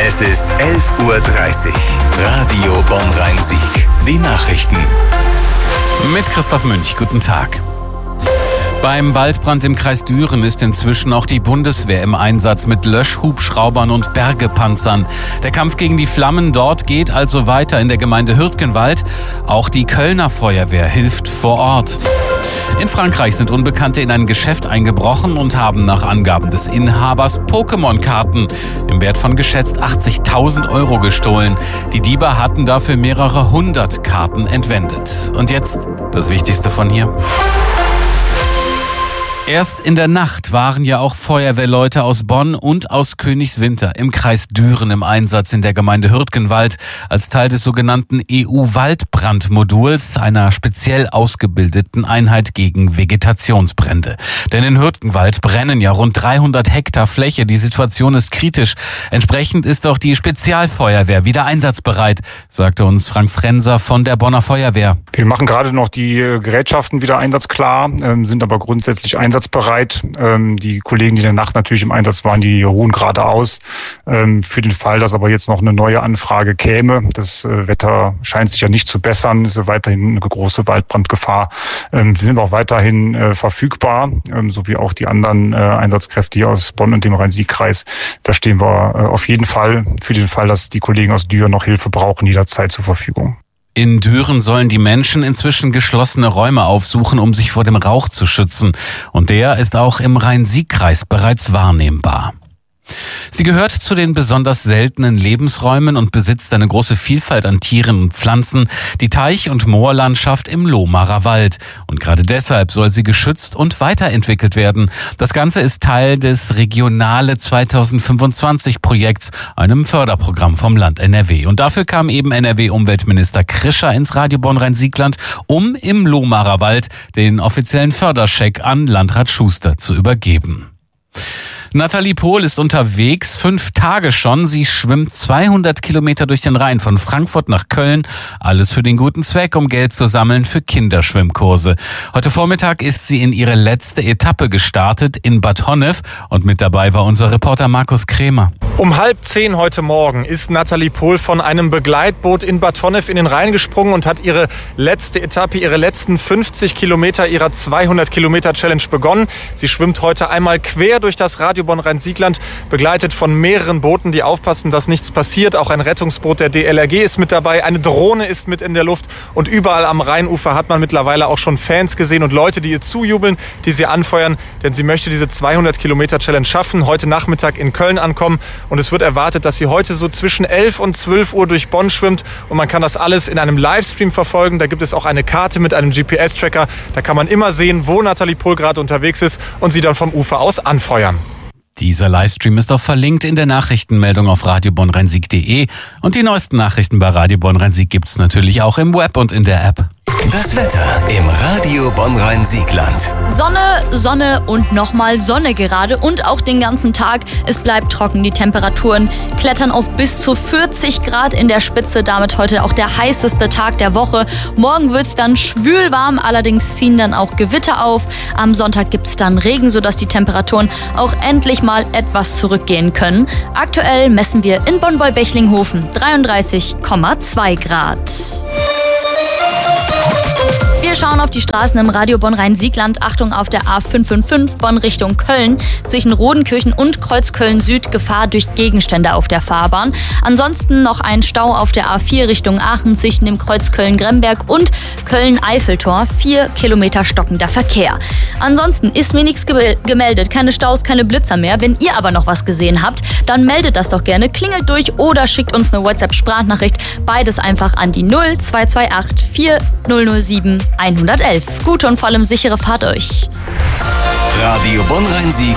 Es ist 11:30 Uhr. Radio Bonn-Rhein-Sieg. Die Nachrichten. Mit Christoph Münch. Guten Tag. Beim Waldbrand im Kreis Düren ist inzwischen auch die Bundeswehr im Einsatz mit Löschhubschraubern und Bergepanzern. Der Kampf gegen die Flammen dort geht also weiter in der Gemeinde Hürtgenwald. Auch die Kölner Feuerwehr hilft vor Ort. In Frankreich sind Unbekannte in ein Geschäft eingebrochen und haben nach Angaben des Inhabers Pokémon-Karten im Wert von geschätzt 80.000 € gestohlen. Die Diebe hatten dafür mehrere hundert Karten entwendet. Und jetzt das Wichtigste von hier. Erst in der Nacht waren ja auch Feuerwehrleute aus Bonn und aus Königswinter im Kreis Düren im Einsatz in der Gemeinde Hürtgenwald als Teil des sogenannten EU-Waldbrandmoduls, einer speziell ausgebildeten Einheit gegen Vegetationsbrände. Denn in Hürtgenwald brennen ja rund 300 Hektar Fläche. Die Situation ist kritisch. Entsprechend ist auch die Spezialfeuerwehr wieder einsatzbereit, sagte uns Frank Frenser von der Bonner Feuerwehr. Wir machen gerade noch die Gerätschaften wieder einsatzklar, sind aber grundsätzlich einsatzbereit. Die Kollegen, die in der Nacht natürlich im Einsatz waren, die ruhen gerade aus. Für den Fall, dass aber jetzt noch eine neue Anfrage käme, das Wetter scheint sich ja nicht zu bessern, ist ja weiterhin eine große Waldbrandgefahr. Wir sind auch weiterhin verfügbar, sowie auch die anderen Einsatzkräfte hier aus Bonn und dem Rhein-Sieg-Kreis. Da stehen wir auf jeden Fall für den Fall, dass die Kollegen aus Düren noch Hilfe brauchen, jederzeit zur Verfügung. In Düren sollen die Menschen inzwischen geschlossene Räume aufsuchen, um sich vor dem Rauch zu schützen. Und der ist auch im Rhein-Sieg-Kreis bereits wahrnehmbar. Sie gehört zu den besonders seltenen Lebensräumen und besitzt eine große Vielfalt an Tieren und Pflanzen, die Teich- und Moorlandschaft im Lohmarer Wald. Und gerade deshalb soll sie geschützt und weiterentwickelt werden. Das Ganze ist Teil des Regionale 2025 Projekts, einem Förderprogramm vom Land NRW. Und dafür kam eben NRW-Umweltminister Krischer ins Radio Bonn-Rhein-Siegland, um im Lohmarer Wald den offiziellen Förderscheck an Landrat Schuster zu übergeben. Nathalie Pohl ist unterwegs, 5 Tage schon. Sie schwimmt 200 Kilometer durch den Rhein von Frankfurt nach Köln. Alles für den guten Zweck, um Geld zu sammeln für Kinderschwimmkurse. Heute Vormittag ist sie in ihre letzte Etappe gestartet in Bad Honnef. Und mit dabei war unser Reporter Markus Krämer. Um 9:30 heute Morgen ist Nathalie Pohl von einem Begleitboot in Bad Honnef in den Rhein gesprungen und hat ihre letzte Etappe, ihre letzten 50 Kilometer ihrer 200-Kilometer-Challenge begonnen. Sie schwimmt heute einmal quer durch das Radio Bonn-Rhein-Siegland, begleitet von mehreren Booten, die aufpassen, dass nichts passiert. Auch ein Rettungsboot der DLRG ist mit dabei, eine Drohne ist mit in der Luft und überall am Rheinufer hat man mittlerweile auch schon Fans gesehen und Leute, die ihr zujubeln, die sie anfeuern, denn sie möchte diese 200-Kilometer-Challenge schaffen, heute Nachmittag in Köln ankommen und es wird erwartet, dass sie heute so zwischen 11 und 12 Uhr durch Bonn schwimmt und man kann das alles in einem Livestream verfolgen. Da gibt es auch eine Karte mit einem GPS-Tracker, da kann man immer sehen, wo Nathalie Pohl gerade unterwegs ist und sie dann vom Ufer aus anfeuern. Dieser Livestream ist auch verlinkt in der Nachrichtenmeldung auf radiobonnrhein-sieg.de und die neuesten Nachrichten bei Radio Bonn-Rhein-Sieg gibt's natürlich auch im Web und in der App. Das Wetter im Radio Bonn-Rhein-Siegland. Sonne, Sonne und nochmal Sonne gerade und auch den ganzen Tag. Es bleibt trocken, die Temperaturen klettern auf bis zu 40 Grad in der Spitze. Damit heute auch der heißeste Tag der Woche. Morgen wird's dann schwül warm, allerdings ziehen dann auch Gewitter auf. Am Sonntag gibt's dann Regen, sodass die Temperaturen auch endlich mal etwas zurückgehen können. Aktuell messen wir in Bonn-Beichlinghofen 33,2 Grad. Wir schauen auf die Straßen im Radio Bonn-Rhein-Siegland. Achtung auf der A555 Bonn Richtung Köln. Zwischen Rodenkirchen und Kreuzköln Süd Gefahr durch Gegenstände auf der Fahrbahn. Ansonsten noch ein Stau auf der A4 Richtung Aachen zwischen dem Kreuz Köln-Gremberg und Köln-Eiffeltor. 4 Kilometer stockender Verkehr. Ansonsten ist mir nichts gemeldet. Keine Staus, keine Blitzer mehr. Wenn ihr aber noch was gesehen habt, dann meldet das doch gerne. Klingelt durch oder schickt uns eine WhatsApp-Sprachnachricht. Beides einfach an die 0228 4007 111. Gute und vor allem sichere Fahrt euch. Radio Bonn-Rhein-Sieg.